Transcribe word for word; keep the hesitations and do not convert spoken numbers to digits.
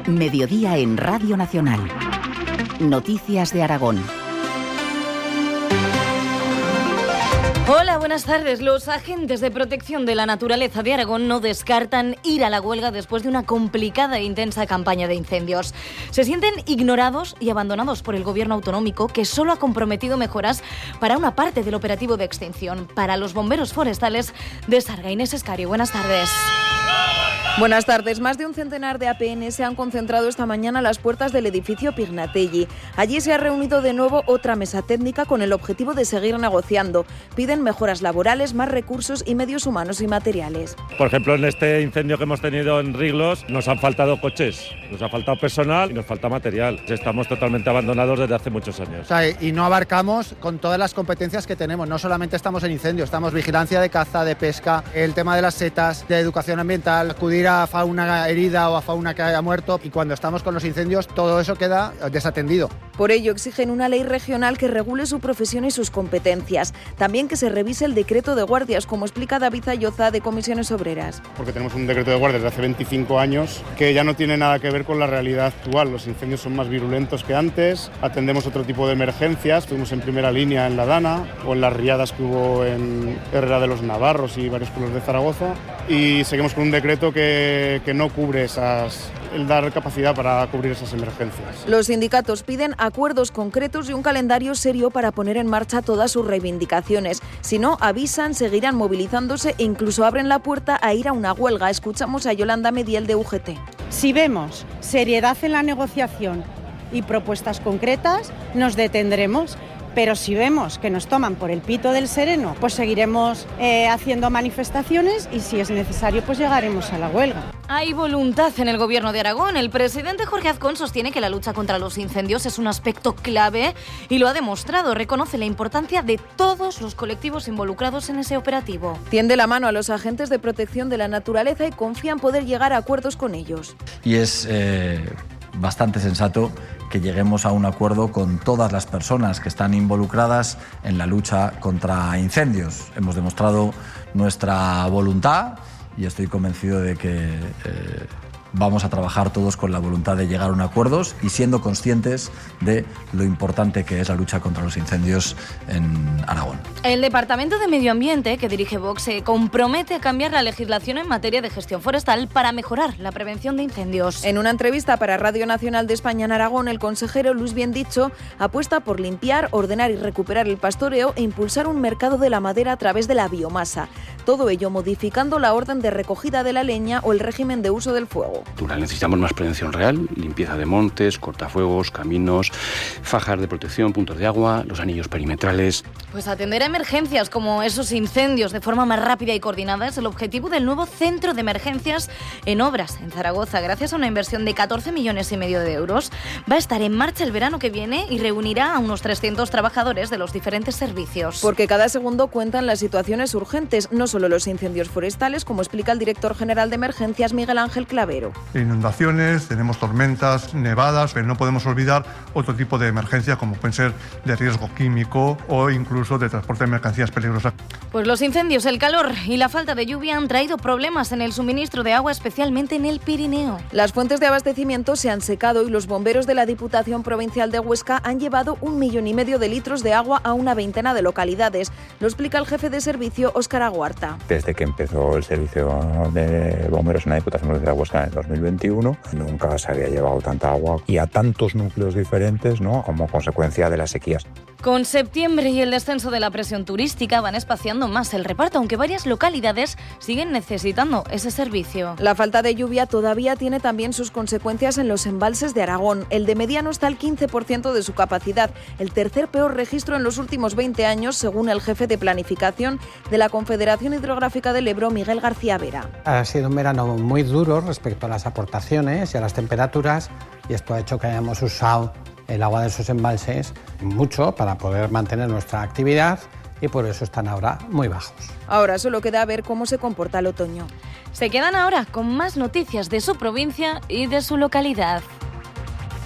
Mediodía en Radio Nacional. Noticias de Aragón. Hola, buenas tardes. Los agentes de protección de la naturaleza de Aragón no descartan ir a la huelga después de una complicada e intensa campaña de incendios. Se sienten ignorados y abandonados por el gobierno autonómico, que solo ha comprometido mejoras para una parte del operativo de extinción. Para los bomberos forestales de Sarga. Inés Escario, buenas tardes. Buenas tardes. Más de un centenar de A P N se han concentrado esta mañana a las puertas del edificio Pignatelli. Allí se ha reunido de nuevo otra mesa técnica con el objetivo de seguir negociando. Piden mejoras laborales, más recursos y medios humanos y materiales. Por ejemplo, en este incendio que hemos tenido en Riglos nos han faltado coches, nos ha faltado personal y nos falta material. Estamos totalmente abandonados desde hace muchos años. O sea, y no abarcamos con todas las competencias que tenemos. No solamente estamos en incendios, estamos vigilancia de caza, de pesca, el tema de las setas, de educación ambiental, acudir a fauna herida o a fauna que haya muerto, y cuando estamos con los incendios todo eso queda desatendido. Por ello exigen una ley regional que regule su profesión y sus competencias. También que se revise el decreto de guardias, como explica David Ayoza de Comisiones Obreras. Porque tenemos un decreto de guardias de hace veinticinco años que ya no tiene nada que ver con la realidad actual. Los incendios son más virulentos que antes, atendemos otro tipo de emergencias, estuvimos en primera línea en La Dana o en las riadas que hubo en Herrera de los Navarros y varios pueblos de Zaragoza, y seguimos con un decreto que, que no cubre esas, el dar capacidad para cubrir esas emergencias. Los sindicatos piden acuerdos concretos y un calendario serio para poner en marcha todas sus reivindicaciones. Si no, avisan, seguirán movilizándose e incluso abren la puerta a ir a una huelga. Escuchamos a Yolanda Mediel de U G T. Si vemos seriedad en la negociación y propuestas concretas, nos detendremos. Pero si vemos que nos toman por el pito del sereno, pues seguiremos eh, haciendo manifestaciones y si es necesario, pues llegaremos a la huelga. Hay voluntad en el gobierno de Aragón. El presidente Jorge Azcón sostiene que la lucha contra los incendios es un aspecto clave y lo ha demostrado. Reconoce la importancia de todos los colectivos involucrados en ese operativo. Tiende la mano a los agentes de protección de la naturaleza y confía en poder llegar a acuerdos con ellos. Y es eh, bastante sensato que lleguemos a un acuerdo con todas las personas que están involucradas en la lucha contra incendios. Hemos demostrado nuestra voluntad y estoy convencido de que eh, vamos a trabajar todos con la voluntad de llegar a un acuerdo y siendo conscientes de lo importante que es la lucha contra los incendios en Aragón. El Departamento de Medio Ambiente, que dirige Vox, se compromete a cambiar la legislación en materia de gestión forestal para mejorar la prevención de incendios. En una entrevista para Radio Nacional de España en Aragón, el consejero Luis Biendicho apuesta por limpiar, ordenar y recuperar el pastoreo e impulsar un mercado de la madera a través de la biomasa. Todo ello modificando la orden de recogida de la leña o el régimen de uso del fuego. Necesitamos más prevención real, limpieza de montes, cortafuegos, caminos, fajas de protección, puntos de agua, los anillos perimetrales. Pues atender a emergencias como esos incendios de forma más rápida y coordinada es el objetivo del nuevo centro de emergencias en obras en Zaragoza. Gracias a una inversión de catorce millones y medio de euros, va a estar en marcha el verano que viene y reunirá a unos trescientos trabajadores de los diferentes servicios. Porque cada segundo cuentan las situaciones urgentes, no solo los incendios forestales, como explica el director general de emergencias Miguel Ángel Clavero. Inundaciones, tenemos tormentas, nevadas, pero no podemos olvidar otro tipo de emergencias como pueden ser de riesgo químico o incluso de transporte de mercancías peligrosas. Pues los incendios, el calor y la falta de lluvia han traído problemas en el suministro de agua, especialmente en el Pirineo. Las fuentes de abastecimiento se han secado y los bomberos de la Diputación Provincial de Huesca han llevado un millón y medio de litros de agua a una veintena de localidades. Lo explica el jefe de servicio, Óscar Aguarta. Desde que empezó el servicio de bomberos en la Diputación Provincial de Huesca en el dos mil veintiuno, nunca se había llevado tanta agua y a tantos núcleos diferentes, ¿no?, como consecuencia de las sequías. Con septiembre y el descenso de la presión turística van espaciando más el reparto, aunque varias localidades siguen necesitando ese servicio. La falta de lluvia todavía tiene también sus consecuencias en los embalses de Aragón. El de Mediano está al quince por ciento de su capacidad, el tercer peor registro en los últimos veinte años, según el jefe de planificación de la Confederación Hidrográfica del Ebro, Miguel García Vera. Ha sido un verano muy duro respecto a las aportaciones y a las temperaturas, y esto ha hecho que hayamos usado el agua de esos embalses mucho para poder mantener nuestra actividad y por eso están ahora muy bajos. Ahora solo queda ver cómo se comporta el otoño. Se quedan ahora con más noticias de su provincia y de su localidad.